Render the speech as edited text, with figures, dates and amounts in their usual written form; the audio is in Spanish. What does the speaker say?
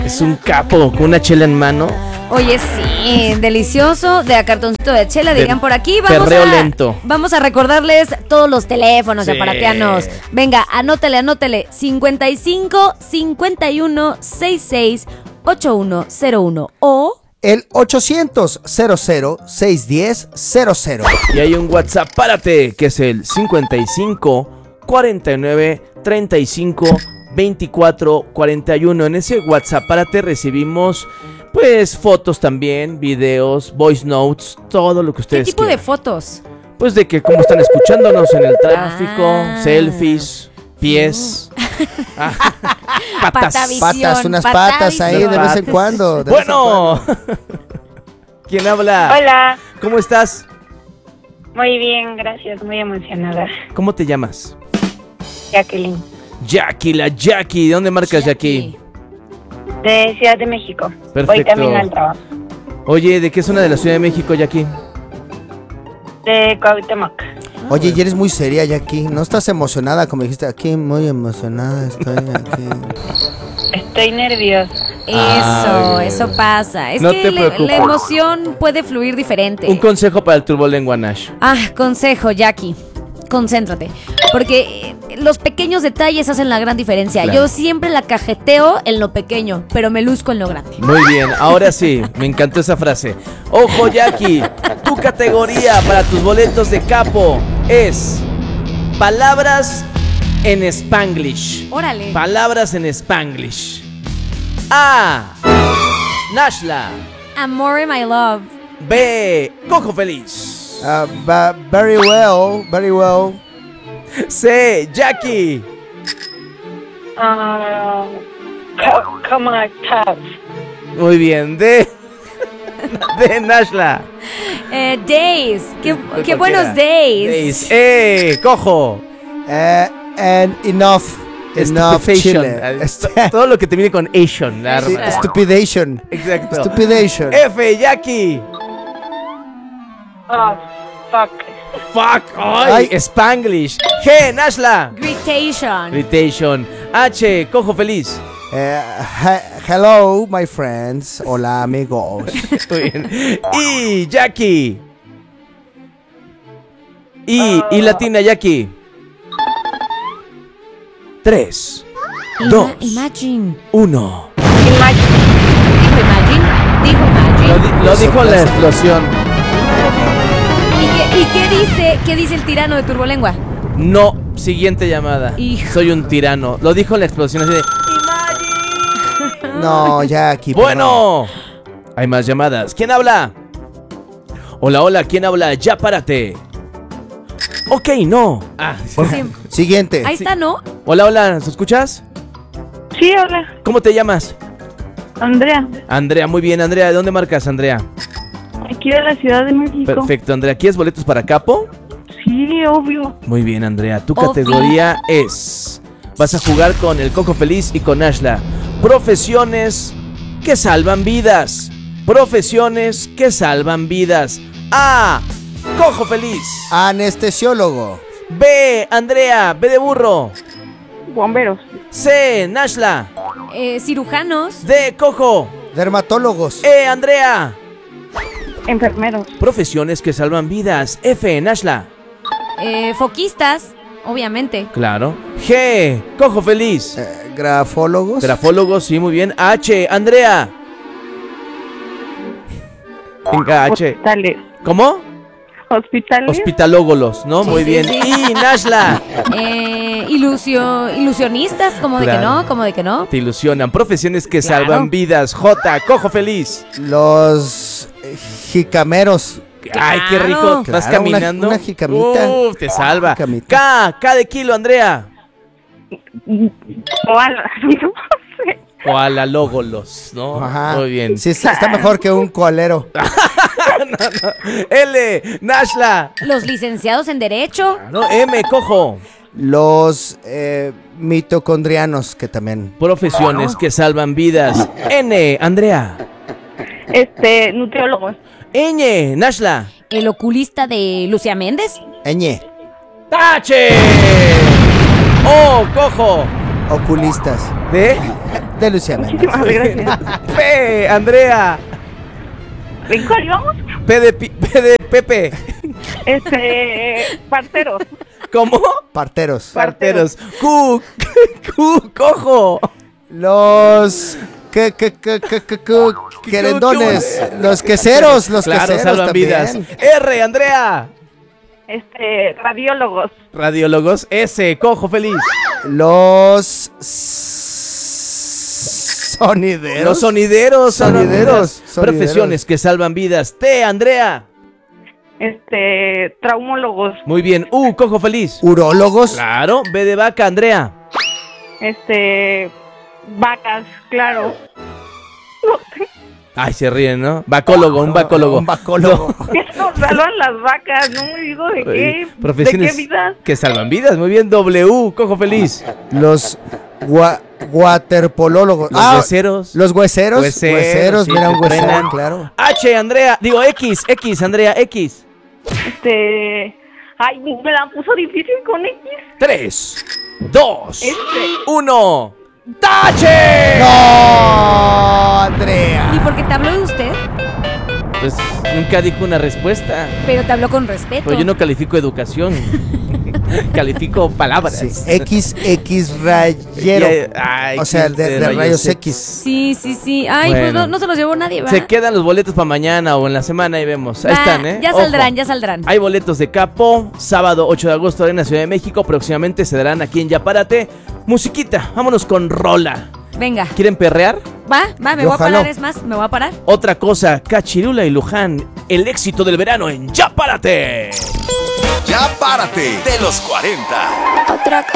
Es un capo con una chela en mano. Oye, sí, delicioso, de a cartoncito de chela, dirían por aquí. Perreo lento. Vamos a recordarles todos los teléfonos Sí. de aparateanos. Venga, anótele. 55 51 66 8101 o el 800-00-610-00. Y hay un WhatsApp, párate, que es el 55 49 35 24 41. En ese WhatsApp, párate, recibimos pues fotos también, videos, voice notes, todo lo que ustedes ¿qué tipo quieran. de fotos? Pues de que cómo están escuchándonos en el tráfico, selfies, pies, patas. Patavisión, Unas patas ahí de vez en patas. cuando. Bueno, ¿quién habla? Hola, ¿Cómo estás? muy bien, gracias, muy emocionada. ¿Cómo te llamas? Jacqueline, Jackie, la Jackie. ¿De dónde marcas, Jackie? de Ciudad de México. Voy Perfecto. camino al trabajo. Oye, ¿de qué zona de la Ciudad de México, Jackie? De Cuauhtémoc. Oye, y eres muy seria, Jackie. ¿No estás emocionada? Como dijiste, aquí muy emocionada estoy aquí. Estoy nerviosa. Eso pasa. Es No que te preocupes. la emoción puede fluir diferente. Un consejo para el turbolengua, Nash. Consejo, Jackie. Concéntrate. Porque los pequeños detalles hacen la gran diferencia. Claro. Yo siempre la cajeteo en lo pequeño, pero me luzco en lo grande. Muy bien, ahora sí, me encantó esa frase. Ojo, Jackie, tu categoría para tus boletos de capo es palabras en Spanglish. Órale. Palabras en Spanglish. A. Nashla. Amore, my love. B. Cojo Feliz. Very well, very well. C. Jackie. Come on, tough. Muy bien. D. De Nashla. Days. Qué Cualquiera. buenos days. Cojo. And enough Stupefation. chile. Todo lo que termine con Asian. La Sí, arma. stupidation. Exacto. Stupidation. F. Jackie. Oh, fuck. Fuck. Ay, Spanglish. G. Nashla. Gritation. Irritation. H. Cojo Feliz. Hello, my friends. Hola, amigos. Muy bien. Y Jackie. Y latina, Jackie. 3, 2, Imagine. 1. Dijo Imagine. Lo dijo la explosión. ¿Y qué dice el tirano de Turbolengua? No, siguiente llamada. Hijo. Soy un tirano. Lo dijo la explosión así de... No, Jackie. Bueno, hay más llamadas. ¿Quién habla? Hola, ¿quién habla? Ya párate. Ok, no. Sí. Siguiente. Ahí está, ¿no? Hola, ¿se escuchas? Sí, hola, ¿Cómo te llamas? Andrea, Andrea, muy bien, Andrea. ¿De dónde marcas, Andrea? aquí de la Ciudad de México. Perfecto, Andrea. ¿Quieres boletos para Capo? Sí, obvio. Muy bien, Andrea. Tu Obvio. categoría es... Vas a jugar con el Cojo Feliz y con Ashla. Profesiones que salvan vidas. Profesiones que salvan vidas. A. Cojo Feliz. Anestesiólogo. B. Andrea. B de burro. Bomberos. C. Nashla. Cirujanos. D. Cojo. Dermatólogos. E. Andrea. Enfermeros. Profesiones que salvan vidas. F. Nashla. Foquistas, obviamente. Claro. G. Cojo Feliz. Grafólogos. Grafólogos, sí, muy bien. H. Andrea. Venga, H. Hospitales. ¿Cómo? Hospitales. Hospitalógolos, ¿no? Sí, Muy sí, bien. sí. Y Nashla. Ilusionistas, como de Claro. que no, como de que no. Te ilusionan. Profesiones que Claro. salvan vidas. J. Cojo Feliz. Los jicameros. Ay, qué Claro. rico. Vas Claro, caminando. una jicamita. Te salva. Jicamita. K de kilo, Andrea. Koala. No sé. Koalalógolos, ¿no? Ajá. Muy bien. Sí, está mejor que un coalero. L. Nashla. Los licenciados en Derecho. ¿No? M. Cojo. Los mitocondrianos, que también. Profesiones que salvan vidas. N. Andrea. Nutriólogos. Ñ. Nashla. El oculista de Lucía Méndez. Ñ. ¡Tache! ¡Oh, cojo! Oculistas. ¿De? de Lucía Méndez. Muchísimas gracias. P, Andrea. ¿En cuál vamos? P de Pepe. Parteros. ¿Cómo? Parteros. Parteros. Q, cojo. Los querendones. Los queseros. Los Claro, queseros salvan también. vidas. R, Andrea. Radiólogos. Radiólogos. S, cojo feliz. Los sonideros. Los sonideros. salvan Sonideros, vidas. sonideros. Profesiones que salvan vidas. T, Andrea. Traumólogos. Muy bien. U, cojo feliz. Urólogos. Claro. B de vaca, Andrea. Vacas, claro. No sé. Ay, se ríen, ¿no? Vacólogo, un vacólogo. Un vacólogo. ¿Qué nos salvan las vacas? No me digo de qué. Profesiones ¿De qué vida? que salvan vidas. Muy bien. W, cojo feliz. Los waterpolólogos. Los hueseros. Los hueseros. Hueseros, Hueseros, sí, mira, que un huesero, entrenan. claro. H, Andrea. Digo, X, Andrea, X. Ay, me la puso difícil con X. 3, 2, 1. ¡Tache! ¡No, Andrea! ¿Y por qué te habló de usted? Pues nunca dijo una respuesta. Pero te habló con respeto. Pero yo no califico educación. Califico palabras. Sí, XX rayero. Ay, O sea, de rayos X. Sí. Ay, pues Bueno. no se los llevó nadie, ¿verdad? Se quedan los boletos para mañana o en la semana y vemos. Ahí Va, están, ¿eh? Ya Ojo. saldrán. Hay boletos de Capo, sábado 8 de agosto en la Ciudad de México. Próximamente se darán aquí en Ya Párate. Musiquita, vámonos con rola. Venga, ¿Quieren perrear? va, me Yo voy a parar, jalo. es más, me voy a parar. Otra cosa, Cachirula y Luján, el éxito del verano en Ya Párate. Ya párate de los 40. Otra